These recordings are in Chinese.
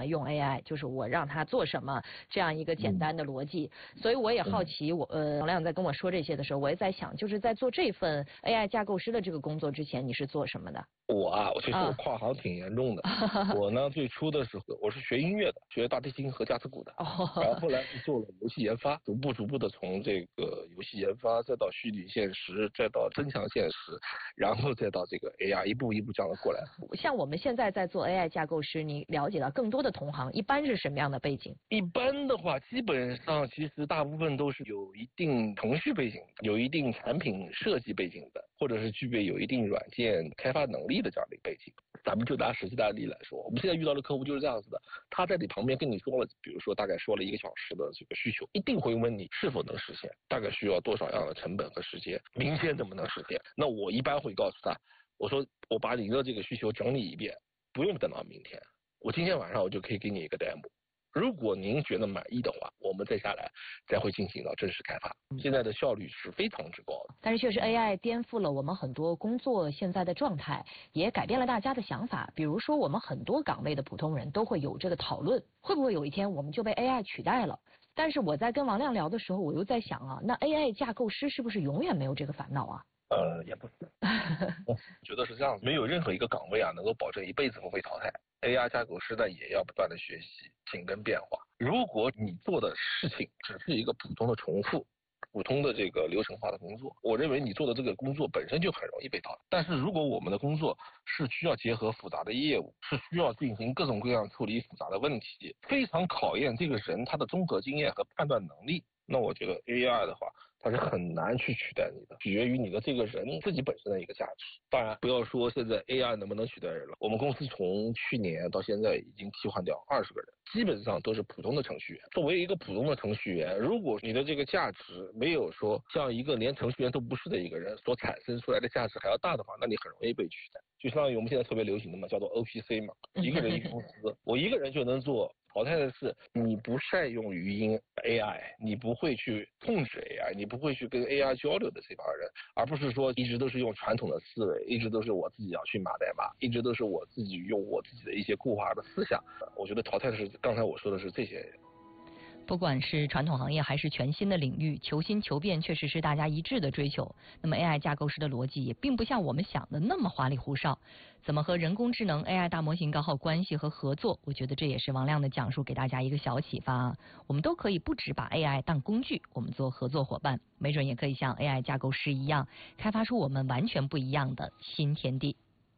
么用 AI，就是我让它做什么这样一个简单的逻辑。所以我也好奇，王亮在跟我说这些的时候，我也在想，就是在做这份 AI 架构师的这个工作之前，你是做什么的？ 我其实我跨行挺严重的。我呢最初的时候我是学音乐的，学大提琴和架子鼓的，然后后来是做了游戏研发，逐步的从这个游戏研发，再到虚拟现实，再到增强现实，然后再到这个 AI，一步一步这样过来。 像我们现在在做 AI 架构师，你了解到更多的同行一般是什么样的背景？ 一般的话，基本上其实大部分都是有一定程序背景的，有一定产品设计背景的，或者是具备有一定软件开发能力的这样的一个背景。咱们就拿实际的案例来说，我们现在遇到的客户就是这样子的，他在你旁边跟你说了，比如说大概说了1个小时的这个需求，一定会问你是否能实现，大概需要多少样的成本和时间，明天怎么能实现？那我一般会告诉他，我说我把你的这个需求整理一遍，不用等到明天，我今天晚上我就可以给你一个 demo。如果您觉得满意的话，我们再下来再会进行到正式开发。现在的效率是非常之高的。 但是确实 AI 颠覆了我们很多工作现在的状态，也改变了大家的想法。比如说我们很多岗位的普通人都会有这个讨论，会不会有一天我们就被 AI 取代了？但是我在跟王亮聊的时候，我又在想啊，那 AI 架构师是不是永远没有这个烦恼啊？ 也不是，觉得是这样子，没有任何一个岗位啊能够保证一辈子不被淘汰。AI 架构师呢也要不断的学习，紧跟变化。如果你做的事情只是一个普通的重复，普通的这个流程化的工作，我认为你做的这个工作本身就很容易被淘汰。但是如果我们的工作是需要结合复杂的业务，是需要进行各种各样处理复杂的问题，非常考验这个人他的综合经验和判断能力，那我觉得 AI 的话，它是很难去取代你的，取决于你的这个人自己本身的一个价值。当然，不要说现在 AI 能不能取代人了，我们公司从去年到现在已经替换掉20个人，基本上都是普通的程序员。作为一个普通的程序员，如果你的这个价值没有说像一个连程序员都不是的一个人所产生出来的价值还要大的话，那你很容易被取代。就相当于我们现在特别流行的嘛，叫做 OPC 嘛，一个人一个公司，我一个人就能做。淘汰的是你不善用语音 AI， 你不会去控制 AI， 你不会去跟 AI 交流的这帮人，而不是说一直都是用传统的思维，一直都是我自己要去码代码，一直都是我自己用我自己的一些固化的思想。我觉得淘汰的是刚才我说的是这些人。 不管是传统行业还是全新的领域，求新求变确实是大家一致的追求。那么 AI 架构师的逻辑也并不像我们想的那么花里胡哨。怎么和人工智能 AI 大模型搞好关系和合作，我觉得这也是王亮的讲述给大家一个小启发啊。我们都可以不只把 AI 当工具，我们做合作伙伴，没准也可以像 AI 架构师一样，开发出我们完全不一样的新天地。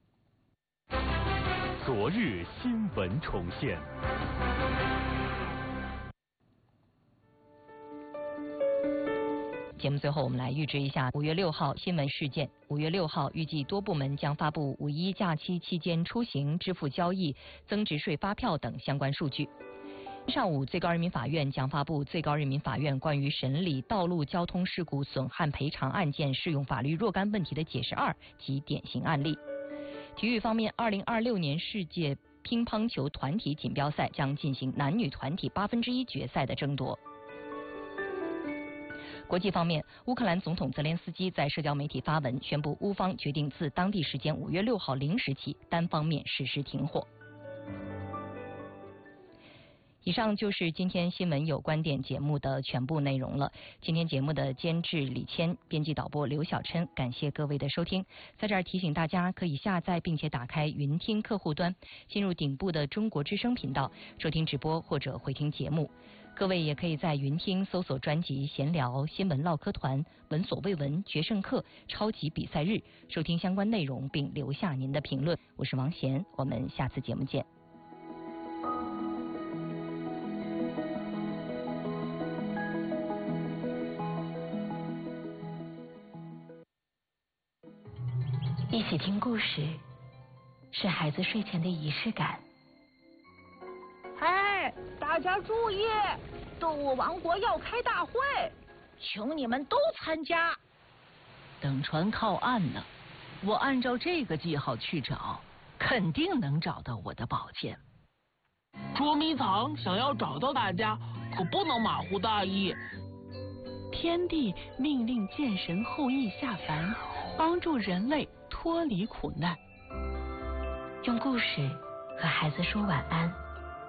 昨日新闻重现。 节目最后我们来预知一下5月6号新闻事件。5月6号预计多部门将发布5·1假期期间出行、支付交易、增值税发票等相关数据。上午，最高人民法院将发布最高人民法院关于审理道路交通事故损害赔偿案件适用法律若干问题的解释2及典型案例。体育方面，2026年世界乒乓球团体锦标赛将进行男女团体1/8决赛的争夺。国际方面，乌克兰总统泽连斯基在社交媒体发文宣布，乌方决定自当地时间5月6号0时起单方面实施停火。以上就是今天新闻有观点节目的全部内容了。今天节目的监制李谦，编辑导播刘小琛，感谢各位的收听。在这儿提醒大家，可以下载并且打开云听客户端，进入顶部的中国之声频道，收听直播或者回听节目。各位也可以在云听搜索专辑闲聊、新闻唠嗑团、闻所未闻、决胜课、超级比赛日，收听相关内容并留下您的评论。我是王贤，我们下次节目见。一起听故事，是孩子睡前的仪式感。 哎，大家注意，动物王国要开大会，请你们都参加。 等船靠岸了，我按照这个记号去找，肯定能找到我的宝剑。 捉迷藏想要找到大家，可不能马虎大意。 天帝命令剑神后羿下凡，帮助人类脱离苦难。 用故事和孩子说晚安。